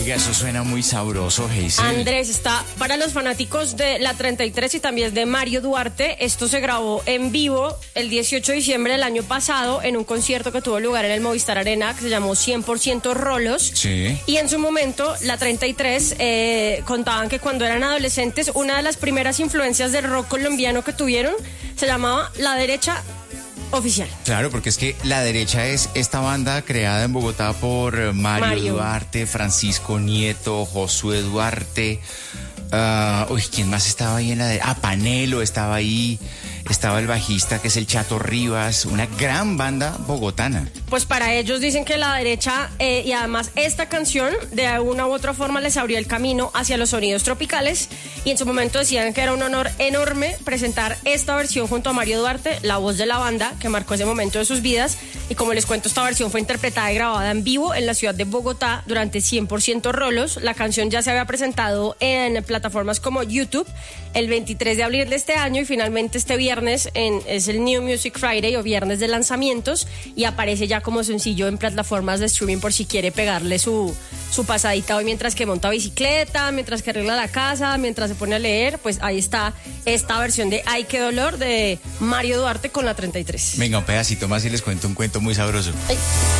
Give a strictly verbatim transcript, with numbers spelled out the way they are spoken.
Oiga, eso suena muy sabroso, Hazel. Andrés, está para los fanáticos de la treinta y tres y también de Mario Duarte. Esto se grabó en vivo el dieciocho de diciembre del año pasado en un concierto que tuvo lugar en el Movistar Arena que se llamó cien por ciento Rolos. Sí. Y en su momento, la treinta y tres eh, contaban que cuando eran adolescentes, una de las primeras influencias del rock colombiano que tuvieron se llamaba La Derecha Oficial. Claro, porque es que La Derecha es esta banda creada en Bogotá por Mario, Mario. Duarte, Francisco Nieto, Josué Duarte. Uh, uy, ¿quién más estaba ahí en la de? Ah, Panelo estaba ahí. Estaba el bajista que es el Chato Rivas, una gran banda bogotana. Pues para ellos dicen que La Derecha eh, y además esta canción de alguna u otra forma les abrió el camino hacia los sonidos tropicales y en su momento decían que era un honor enorme presentar esta versión junto a Mario Duarte, la voz de la banda que marcó ese momento de sus vidas. Y como les cuento, esta versión fue interpretada y grabada en vivo en la ciudad de Bogotá durante cien por ciento Rolos. La canción ya se había presentado en plataformas como YouTube el veintitrés de abril de este año y finalmente este viernes En, es el New Music Friday o viernes de lanzamientos y aparece ya como sencillo en plataformas de streaming por si quiere pegarle su, su pasadita hoy mientras que monta bicicleta, mientras que arregla la casa, mientras se pone a leer. Pues ahí está esta versión de Ay, qué dolor de Mario Duarte con la treinta y tres. Venga, un pedacito más y les cuento un cuento muy sabroso. Ay.